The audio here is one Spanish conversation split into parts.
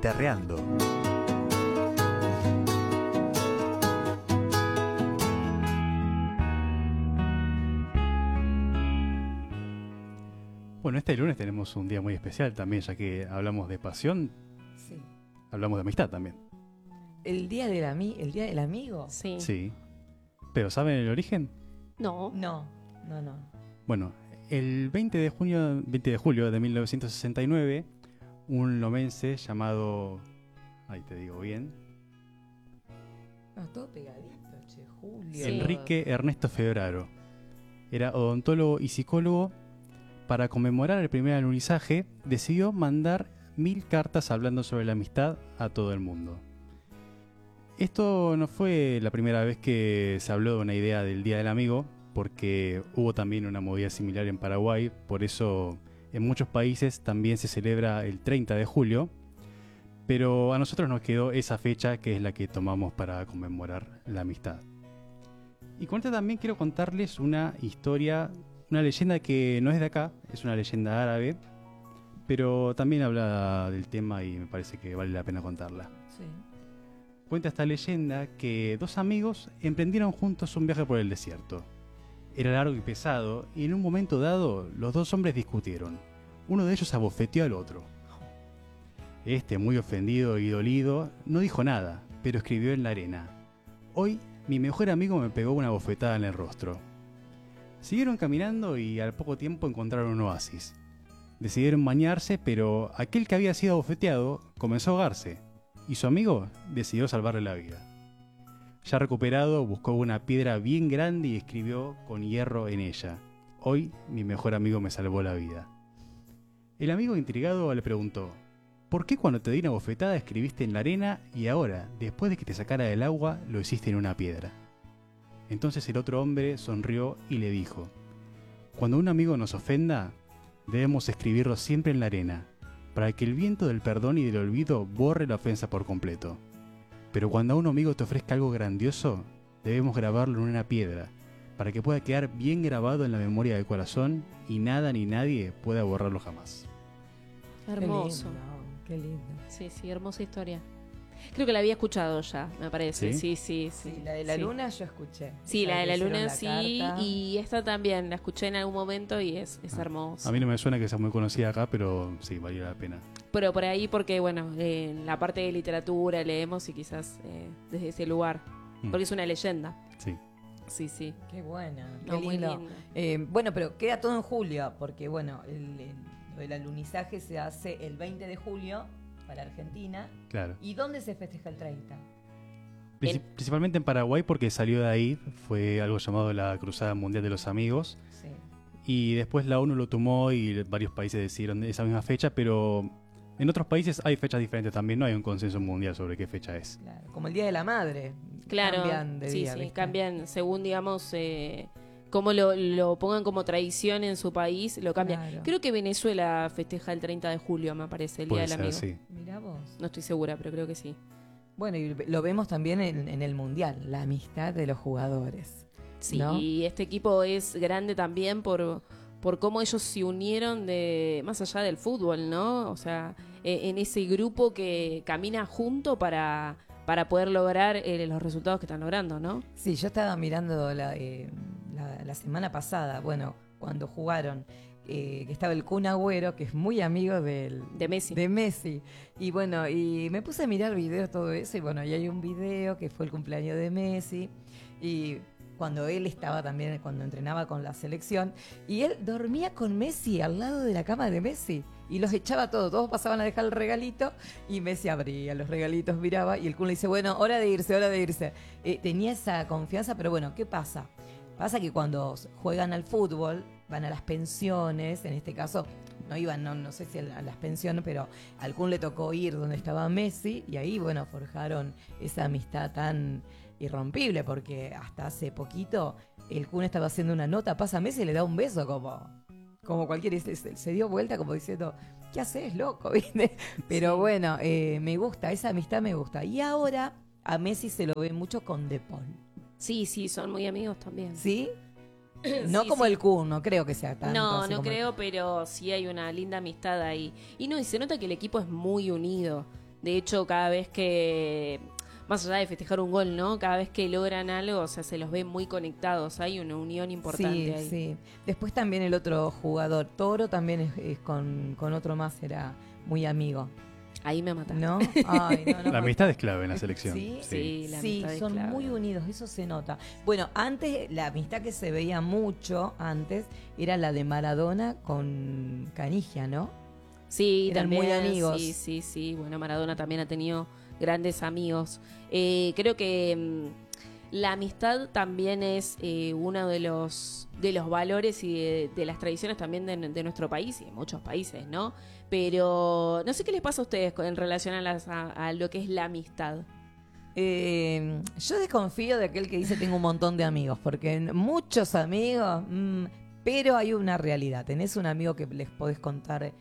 Guitarreando. Bueno, este lunes tenemos un día muy especial también, ya que hablamos de pasión, Sí. hablamos de amistad también. ¿El día del amigo? Sí. Sí. ¿Pero saben el origen? No. No. Bueno, el 20 de julio de 1969, un lomense llamado, ahí te digo bien, No, todo pegadito, che, Julio. Sí. Enrique Ernesto Febraro. Era odontólogo y psicólogo. Para conmemorar el primer alunizaje, decidió mandar 1000 cartas hablando sobre la amistad a todo el mundo. Esto no fue la primera vez que se habló de una idea del Día del Amigo, porque hubo también una movida similar en Paraguay, por eso en muchos países también se celebra el 30 de julio, pero a nosotros nos quedó esa fecha que es la que tomamos para conmemorar la amistad. Y con esto también quiero contarles una historia, una leyenda que no es de acá, es una leyenda árabe, pero también habla del tema y me parece que vale la pena contarla. Sí. Cuenta esta leyenda que dos amigos emprendieron juntos un viaje por el desierto. Era largo y pesado, y en un momento dado los dos hombres discutieron. Uno de ellos abofeteó al otro. Este, muy ofendido y dolido, no dijo nada, pero escribió en la arena: "Hoy mi mejor amigo me pegó una bofetada en el rostro". Siguieron caminando y al poco tiempo encontraron un oasis. Decidieron bañarse, pero aquel que había sido abofeteado comenzó a ahogarse, y su amigo decidió salvarle la vida. Ya recuperado, buscó una piedra bien grande y escribió con hierro en ella: "Hoy mi mejor amigo me salvó la vida". El amigo intrigado le preguntó: "¿Por qué cuando te di una bofetada escribiste en la arena y ahora, después de que te sacara del agua, lo hiciste en una piedra?". Entonces el otro hombre sonrió y le dijo: "Cuando un amigo nos ofenda, debemos escribirlo siempre en la arena, para que el viento del perdón y del olvido borre la ofensa por completo. Pero cuando a un amigo te ofrezca algo grandioso, debemos grabarlo en una piedra, para que pueda quedar bien grabado en la memoria del corazón y nada ni nadie pueda borrarlo jamás". Hermoso. Qué lindo. Sí, hermosa historia. Creo que la había escuchado ya, me parece. ¿Sí? Sí. Sí, la de la luna yo escuché. Sí, Esa la de que la hicieron luna la sí, carta. y esta también la escuché en algún momento y es hermosa. A mí no me suena que sea muy conocida acá, pero sí, valió la pena. Pero por ahí porque, bueno, en la parte de literatura leemos y quizás desde ese lugar, porque es una leyenda. Sí. Sí. Qué buena, qué No, muy lindo. lindo. Bueno, pero queda todo en julio, porque bueno, el alunizaje se hace el 20 de julio para Argentina. Claro. ¿Y dónde se festeja el 30? Principalmente en Paraguay, porque salió de ahí, fue algo llamado la Cruzada Mundial de los Amigos, Sí. y después la ONU lo tomó y varios países decidieron esa misma fecha, pero en otros países hay fechas diferentes también, no hay un consenso mundial sobre qué fecha es. Claro, como el Día de la Madre. Claro, Cambian de día, sí, ¿viste? cambian según, digamos, cómo lo pongan como tradición en su país, lo cambian. Claro. Creo que Venezuela festeja el 30 de julio, me parece, el Día Puede del ser, Amigo. sí. Mirá vos. No estoy segura, pero creo que sí. Bueno, y lo vemos también en el Mundial, la amistad de los jugadores. Sí, ¿no? y este equipo es grande también por cómo ellos se unieron más allá del fútbol, ¿no? O sea, en ese grupo que camina junto para poder lograr los resultados que están logrando, ¿no? Sí, yo estaba mirando la semana pasada, bueno, cuando jugaron, que estaba el Kun Agüero, que es muy amigo De Messi. de Messi. Y bueno, y me puse a mirar videos, todo eso, y bueno, y hay un video que fue el cumpleaños de Messi, y cuando él estaba también, cuando entrenaba con la selección, y él dormía con Messi al lado de la cama de Messi, y los echaba todos pasaban a dejar el regalito, y Messi abría los regalitos, miraba, y el Kun le dice, bueno, hora de irse. Tenía esa confianza, pero bueno, ¿qué pasa? Pasa que cuando juegan al fútbol, van a las pensiones, en este caso no iban, no sé si a las pensiones, pero al Kun le tocó ir donde estaba Messi, y ahí, bueno, forjaron esa amistad tan irrompible, porque hasta hace poquito el Kun estaba haciendo una nota, pasa a Messi y le da un beso como cualquiera, se dio vuelta como diciendo, ¿qué haces, loco? ¿Viste? Pero Sí. bueno, me gusta, esa amistad me gusta. Y ahora a Messi se lo ve mucho con De Paul. Sí, son muy amigos también. ¿Sí? No Sí, como sí. el Kun, no creo que sea tanto. No, así no como el- creo, pero sí hay una linda amistad ahí. Y no, y se nota que el equipo es muy unido. De hecho, cada vez que, más allá de festejar un gol, ¿no? Cada vez que logran algo, o sea, se los ve muy conectados. Hay una unión importante ahí. Sí. Después también el otro jugador, Toro, también es con otro más, era muy amigo. Ahí me mataste. ¿No? Ay, no. La amistad es clave en la selección. Sí, la amistad es son clave. muy unidos, eso se nota. Bueno, antes, la amistad que se veía mucho antes era la de Maradona con Canigia, ¿no? Sí, Eran también, muy amigos. Sí. Bueno, Maradona también ha tenido grandes amigos. Creo que la amistad también es uno de los valores y de las tradiciones también de nuestro país y de muchos países, ¿no? Pero no sé qué les pasa a ustedes en relación a lo que es la amistad. Yo desconfío de aquel que dice tengo un montón de amigos, porque muchos amigos, pero hay una realidad. Tenés un amigo que les podés contar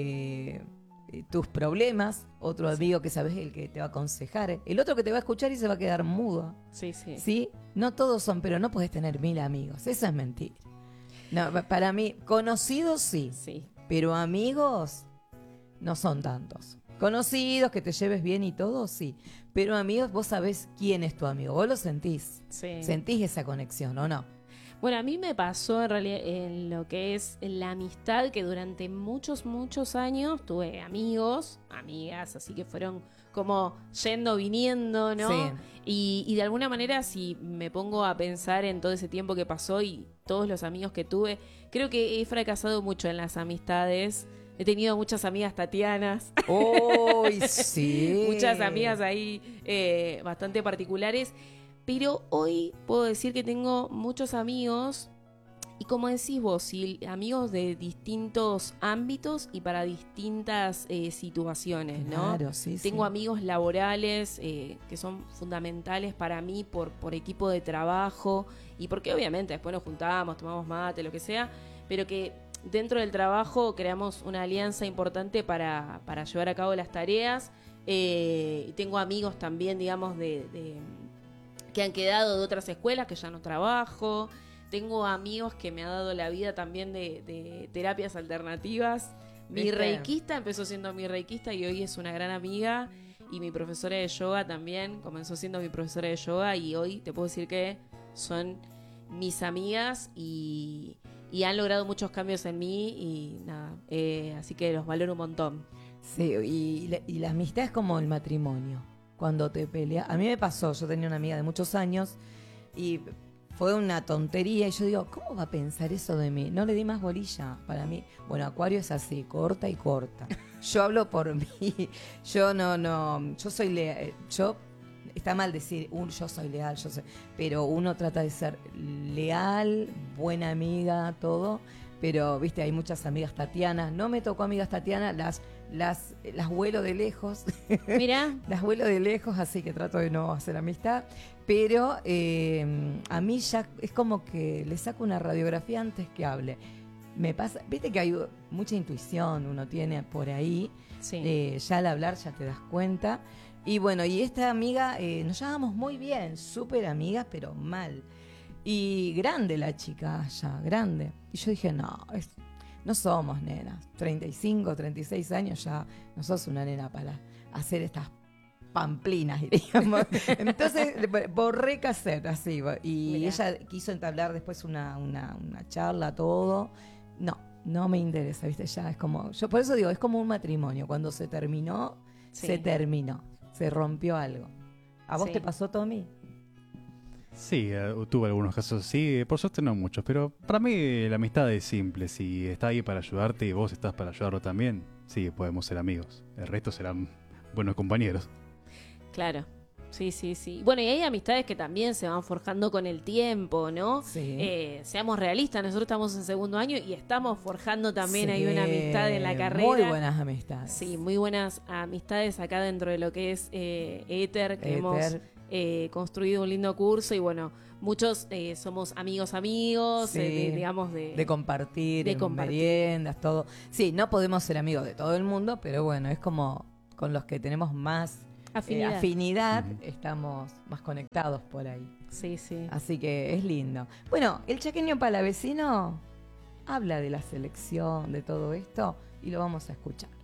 tus problemas, otro amigo que sabes el que te va a aconsejar, el otro que te va a escuchar y se va a quedar mudo. Sí. No todos son, pero no podés tener 1000 amigos. Eso es mentira. No, para mí, conocidos sí. Pero amigos no son tantos. Conocidos, que te lleves bien y todo, sí. Pero amigos, vos sabés quién es tu amigo. Vos lo sentís. Sí. Sentís esa conexión, ¿o no? Bueno, a mí me pasó en realidad en lo que es la amistad, que durante muchos años tuve amigos, amigas, así que fueron como yendo, viniendo, ¿no? Sí. Y de alguna manera, si me pongo a pensar en todo ese tiempo que pasó y todos los amigos que tuve, creo que he fracasado mucho en las amistades. He tenido muchas amigas tatianas. ¡Uy, sí! Muchas amigas ahí bastante particulares. Pero hoy puedo decir que tengo muchos amigos, y como decís vos, sí, amigos de distintos ámbitos y para distintas situaciones, ¿no? Claro, sí. Tengo amigos laborales que son fundamentales para mí por equipo de trabajo, y porque obviamente después nos juntamos, tomamos mate, lo que sea, pero que dentro del trabajo creamos una alianza importante para llevar a cabo las tareas. Tengo amigos también, digamos, que han quedado de otras escuelas que ya no trabajo. Tengo amigos que me ha dado la vida también de terapias alternativas. Mi reikista empezó siendo mi reikista y hoy es una gran amiga. Y mi profesora de yoga también comenzó siendo mi profesora de yoga, y hoy te puedo decir que son mis amigas y han logrado muchos cambios en mí y nada, así que los valoro un montón. Sí, y la amistad es como el matrimonio. Cuando te peleas, a mí me pasó, yo tenía una amiga de muchos años y fue una tontería y yo digo, ¿cómo va a pensar eso de mí? No le di más bolilla para mí. Bueno, Acuario es así, corta y corta. Yo hablo por mí, yo yo soy leal, está mal decir yo soy leal, pero uno trata de ser leal, buena amiga, todo. Pero, viste, hay muchas amigas tatianas. No me tocó amigas tatianas, las vuelo de lejos. Mira. Las vuelo de lejos, así que trato de no hacer amistad. Pero a mí ya es como que le saco una radiografía antes que hable. Me pasa, viste que hay mucha intuición, uno tiene por ahí. Sí. Ya al hablar ya te das cuenta. Y bueno, y esta amiga, nos llevábamos muy bien, súper amigas, pero mal. Y grande la chica, ya, grande. Y yo dije, no somos nenas. 35, 36 años ya no sos una nena para hacer estas pamplinas, diríamos. Entonces borré cassette, así. Y Mirá. ella quiso entablar después una charla, todo. No me interesa, ¿viste? Ya es como, yo por eso digo, es como un matrimonio. Cuando se terminó, Sí. se terminó. Se rompió algo. ¿A vos Sí. te pasó, Tommy? Sí, tuve algunos casos así, por suerte no muchos, pero para mí la amistad es simple. Si está ahí para ayudarte y vos estás para ayudarlo también, sí, podemos ser amigos. El resto serán buenos compañeros. Claro. Sí. Bueno, y hay amistades que también se van forjando con el tiempo, ¿no? Sí. Seamos realistas, nosotros estamos en segundo año y estamos forjando también Sí, hay una amistad en la carrera. Muy buenas amistades. Sí, muy buenas amistades acá dentro de lo que es Éter, que hemos construido un lindo curso y bueno, muchos somos amigos, Sí. digamos de compartir, de en compartir. meriendas, todo. Sí, no podemos ser amigos de todo el mundo, pero bueno, es como con los que tenemos más afinidad, Ujú. estamos más conectados por ahí. Sí. Así que es lindo. Bueno, el Chaqueño Palavecino habla de la selección, de todo esto, y lo vamos a escuchar.